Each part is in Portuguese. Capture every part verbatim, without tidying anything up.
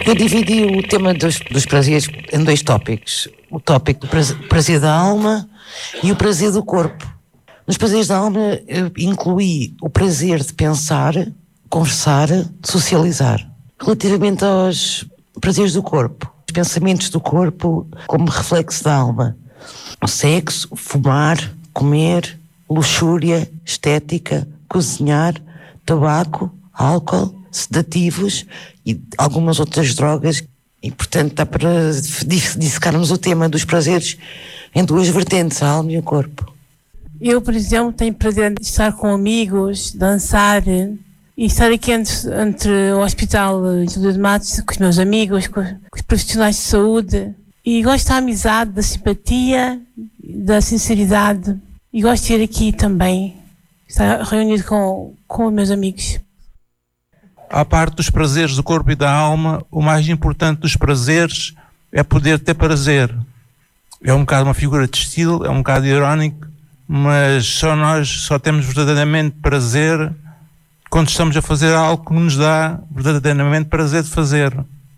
Eu dividi o tema dos, dos prazeres em dois tópicos. O tópico do prazer, prazer da alma e o prazer do corpo. Nos prazeres da alma eu incluí o prazer de pensar, conversar, socializar. Relativamente aos prazeres do corpo, os pensamentos do corpo como reflexo da alma. O sexo, fumar, comer, luxúria, estética, cozinhar, tabaco, álcool, sedativos e algumas outras drogas. E, portanto, dá para dissecarmos o tema dos prazeres em duas vertentes, a alma e o corpo. Eu, por exemplo, tenho prazer de estar com amigos, dançar e estar aqui entre, entre o Hospital Júlio de Matos, com os meus amigos, com, com os profissionais de saúde. E gosto da amizade, da simpatia, da sinceridade. E gosto de ir aqui também, estar reunido com, com os meus amigos. À parte dos prazeres do corpo e da alma, o mais importante dos prazeres é poder ter prazer. É um bocado uma figura de estilo, é um bocado irónico, mas só nós só temos verdadeiramente prazer quando estamos a fazer algo que nos dá verdadeiramente prazer de fazer.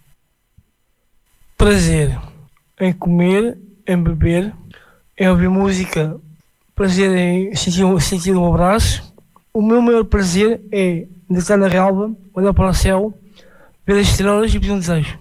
Prazer em comer, em beber, em ouvir música, prazer em sentir, sentir um abraço. O meu maior prazer é deitar na relva, olhar para o céu, ver as estrelas e pedir um desejo.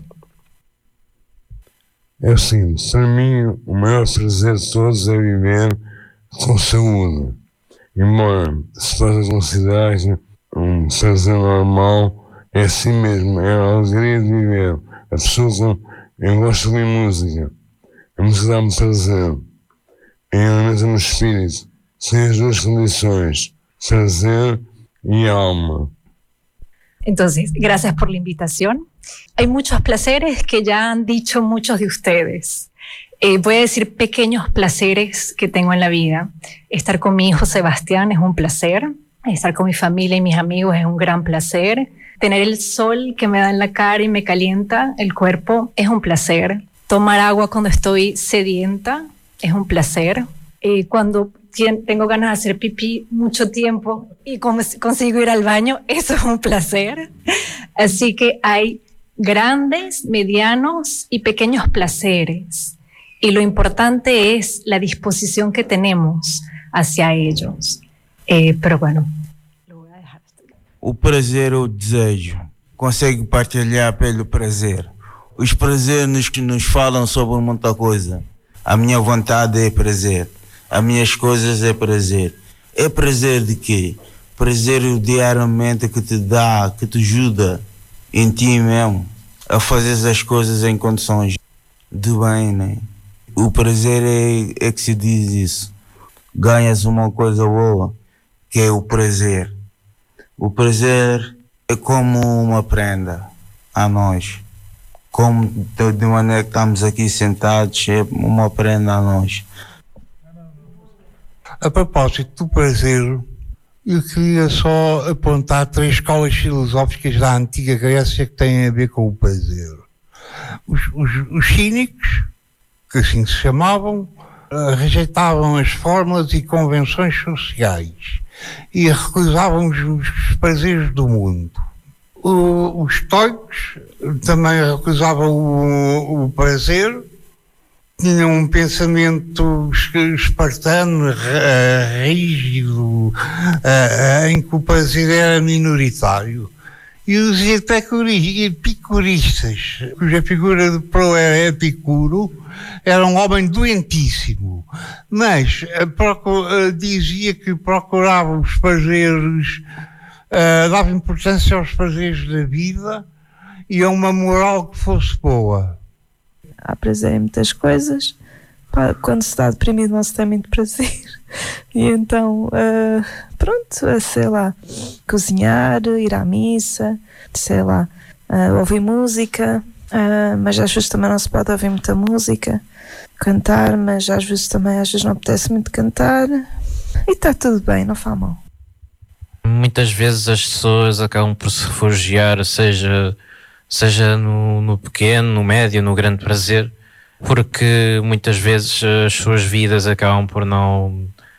É o seguinte, para mim o maior prazer de todos é viver com saúde. Embora se possa considerar um prazer normal, é assim mesmo, é a alegria de viver. A pessoa que eu gosto de ouvir música, a música dá-me prazer, e alimenta-me o espírito. São as duas condições, prazer y alma. Entonces, gracias por la invitación. Hay muchos placeres que ya han dicho muchos de ustedes. Eh, voy a decir pequeños placeres que tengo en la vida. Estar con mi hijo Sebastián es un placer. Estar con mi familia y mis amigos es un gran placer. Tener el sol que me da en la cara y me calienta el cuerpo es un placer. Tomar agua cuando estoy sedienta es un placer. Eh, cuando tengo ganas de hacer pipí mucho tiempo y consigo ir al baño, eso es un placer. Así que hay grandes, medianos y pequeños placeres. Y lo importante es la disposición que tenemos hacia ellos. Eh, pero bueno, lo voy a dejar hasta aquí. O prazer é o desejo. Consegue partilhar pelo prazer. Os prazeres que nos falam sobre muita coisa. A minha vontade é prazer. As minhas coisas é prazer. É prazer de quê? Prazer diariamente que te dá, que te ajuda em ti mesmo a fazer as coisas em condições de bem, né? O prazer é, é que se diz isso. Ganhas uma coisa boa, que é o prazer. O prazer é como uma prenda a nós. Como de maneira que estamos aqui sentados, é uma prenda a nós. A propósito do prazer, eu queria só apontar três escolas filosóficas da antiga Grécia que têm a ver com o prazer. Os, os, os cínicos, que assim se chamavam, rejeitavam as fórmulas e convenções sociais e recusavam os, os prazeres do mundo. O, os estoicos também recusavam o, o prazer, tinham um pensamento espartano, rígido, em que o prazer era minoritário. E os epicuristas, cuja figura de proa era Epicuro, era um homem doentíssimo, mas dizia que procurava os prazeres, dava importância aos prazeres da vida e a uma moral que fosse boa. Há prazer em muitas coisas. Quando se está deprimido não se tem muito prazer. E então, uh, pronto, sei lá, cozinhar, ir à missa, sei lá, uh, ouvir música, uh, mas às vezes também não se pode ouvir muita música, cantar, mas às vezes também às vezes não apetece muito cantar. E está tudo bem, não faz mal. Muitas vezes as pessoas acabam por se refugiar, seja... seja no, no pequeno, no médio, no grande prazer, porque muitas vezes as suas vidas acabam por não,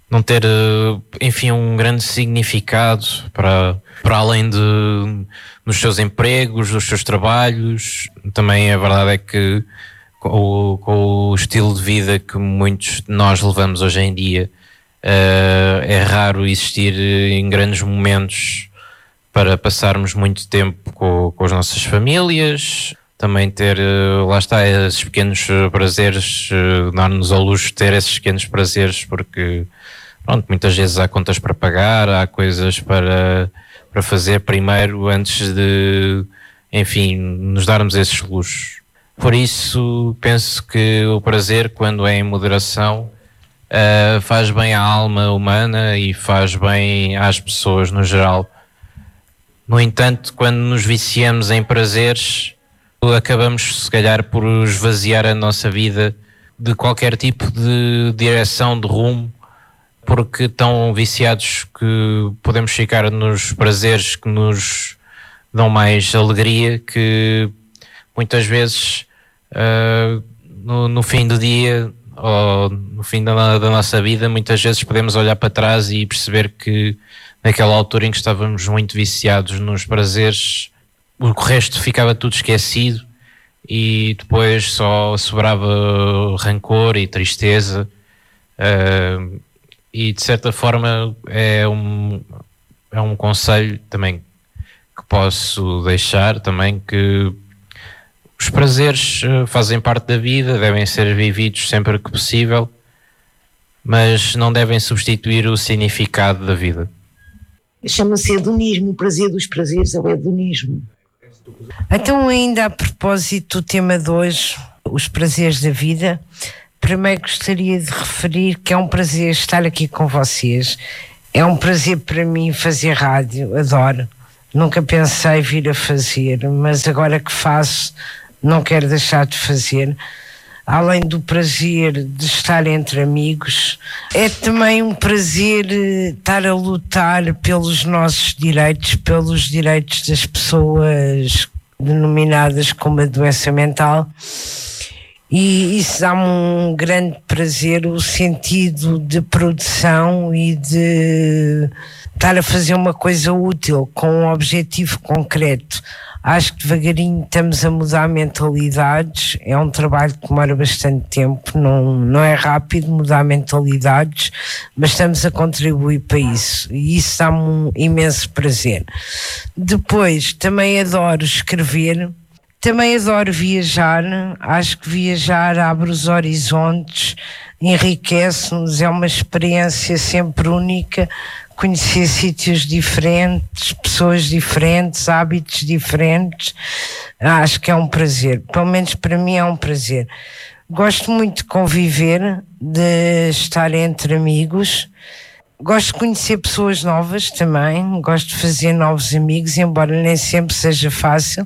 não ter, enfim, um grande significado para, para além de nos seus empregos, dos seus trabalhos. Também a verdade é que com o, com o estilo de vida que muitos de nós levamos hoje em dia, uh, é raro existir em grandes momentos para passarmos muito tempo com, com as nossas famílias. Também ter, lá está, esses pequenos prazeres, dar-nos ao luxo de ter esses pequenos prazeres, porque pronto, muitas vezes há contas para pagar, há coisas para, para fazer primeiro antes de, enfim, nos darmos esses luxos. Por isso penso que o prazer, quando é em moderação, uh, faz bem à alma humana e faz bem às pessoas no geral. No entanto, quando nos viciamos em prazeres, acabamos se calhar por esvaziar a nossa vida de qualquer tipo de direção, de rumo, porque tão viciados que podemos ficar nos prazeres que nos dão mais alegria, que muitas vezes uh, no, no fim do dia ou no fim da, da nossa vida, muitas vezes podemos olhar para trás e perceber que naquela altura em que estávamos muito viciados nos prazeres, o resto ficava tudo esquecido e depois só sobrava rancor e tristeza. Uh, e de certa forma é um, é um conselho também que posso deixar também, que os prazeres fazem parte da vida, devem ser vividos sempre que possível, mas não devem substituir o significado da vida. Chama-se hedonismo, o prazer dos prazeres é o hedonismo. Então, ainda a propósito do tema de hoje, os prazeres da vida, primeiro gostaria de referir que é um prazer estar aqui com vocês. É um prazer para mim fazer rádio, adoro. Nunca pensei vir a fazer, mas agora que faço, não quero deixar de fazer. Além do prazer de estar entre amigos, é também um prazer estar a lutar pelos nossos direitos, pelos direitos das pessoas denominadas como a doença mental. E isso dá-me um grande prazer, o sentido de produção e de estar a fazer uma coisa útil com um objetivo concreto. Acho que devagarinho estamos a mudar mentalidades, é um trabalho que demora bastante tempo, não, não é rápido mudar mentalidades, mas estamos a contribuir para isso e isso dá-me um imenso prazer. Depois, também adoro escrever, também adoro viajar, acho que viajar abre os horizontes, enriquece-nos, é uma experiência sempre única. Conhecer sítios diferentes, pessoas diferentes, hábitos diferentes, acho que é um prazer, pelo menos para mim é um prazer. Gosto muito de conviver, de estar entre amigos, gosto de conhecer pessoas novas também, gosto de fazer novos amigos, embora nem sempre seja fácil,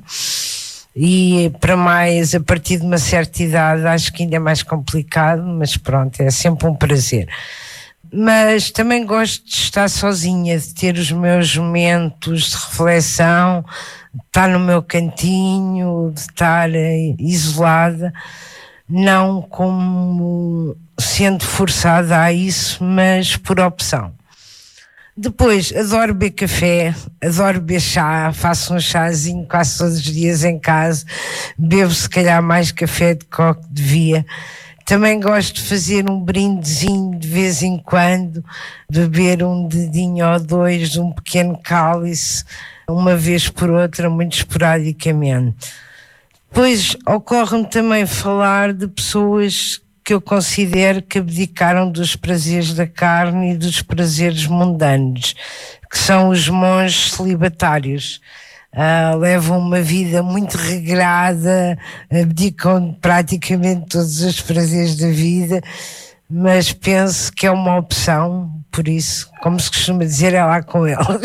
e para mais a partir de uma certa idade acho que ainda é mais complicado, mas pronto, é sempre um prazer. Mas também gosto de estar sozinha, de ter os meus momentos de reflexão, de estar no meu cantinho, de estar isolada, não como sendo forçada a isso, mas por opção. Depois, adoro beber café, adoro beber chá, faço um chazinho quase todos os dias em casa, bebo se calhar mais café do que o que devia. Também gosto de fazer um brindezinho de vez em quando, beber um dedinho ou dois de um pequeno cálice, uma vez por outra, muito esporadicamente. Depois ocorre-me também falar de pessoas que eu considero que abdicaram dos prazeres da carne e dos prazeres mundanos, que são os monges celibatários. Uh, levam uma vida muito regrada, abdicam praticamente todos os prazeres da vida, mas penso que é uma opção, por isso, como se costuma dizer, é lá com eles.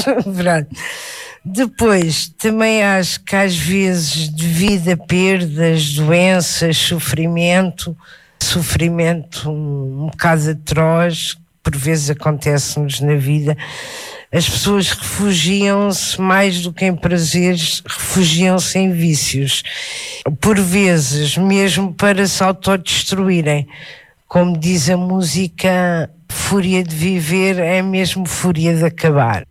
Depois, também acho que às vezes, devido a perdas, doenças, sofrimento, sofrimento um, um bocado atroz, que por vezes acontece-nos na vida, as pessoas refugiam-se mais do que em prazeres, refugiam-se em vícios. Por vezes, mesmo para se autodestruírem. Como diz a música, fúria de viver é mesmo fúria de acabar.